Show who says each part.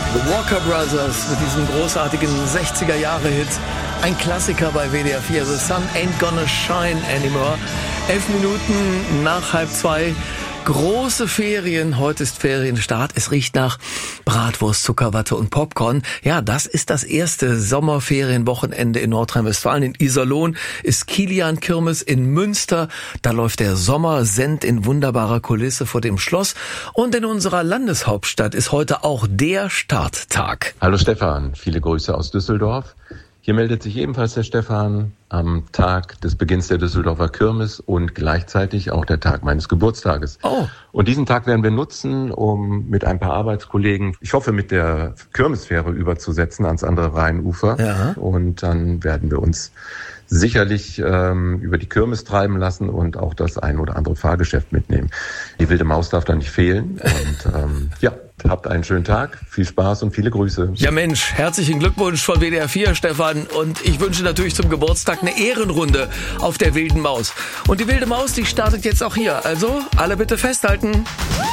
Speaker 1: The Walker Brothers mit diesem großartigen 60er-Jahre-Hit. Ein Klassiker bei WDR 4. The Sun Ain't Gonna Shine Anymore. 11 Minuten nach 1:30. Große Ferien. Heute ist Ferienstart. Es riecht nach Bratwurst, Zuckerwatte und Popcorn. Ja, das ist das erste Sommerferienwochenende in Nordrhein-Westfalen. In Iserlohn ist Kilian-Kirmes, in Münster. Da läuft der Sommersend in wunderbarer Kulisse vor dem Schloss. Und in unserer Landeshauptstadt ist heute auch der Starttag.
Speaker 2: Hallo Stefan, viele Grüße aus Düsseldorf. Hier meldet sich ebenfalls der Stefan am Tag des Beginns der Düsseldorfer Kirmes und gleichzeitig auch der Tag meines Geburtstages.
Speaker 1: Oh.
Speaker 2: Und diesen Tag werden wir nutzen, um mit ein paar Arbeitskollegen, ich hoffe mit der Kirmesfähre überzusetzen ans andere Rheinufer.
Speaker 1: Ja.
Speaker 2: Und dann werden wir uns sicherlich über die Kirmes treiben lassen und auch das ein oder andere Fahrgeschäft mitnehmen. Die wilde Maus darf da nicht fehlen. Und ja, habt einen schönen Tag, viel Spaß und viele Grüße.
Speaker 1: Ja Mensch, herzlichen Glückwunsch von WDR 4, Stefan. Und ich wünsche natürlich zum Geburtstag eine Ehrenrunde auf der wilden Maus. Und die wilde Maus, die startet jetzt auch hier. Also alle bitte festhalten.